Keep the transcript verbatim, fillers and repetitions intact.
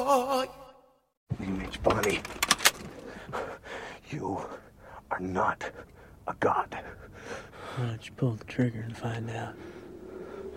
Image Bonnie, you are not a god. Why don't you pull the trigger and find out?